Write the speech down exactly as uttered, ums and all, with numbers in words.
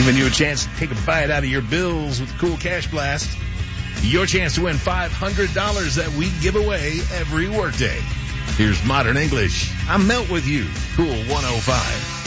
Giving you a chance to take a bite out of your bills with the Cool Cash Blast. Your chance to win five hundred dollars that we give away every workday. Here's Modern English. I'm Melt with you. Cool one oh five.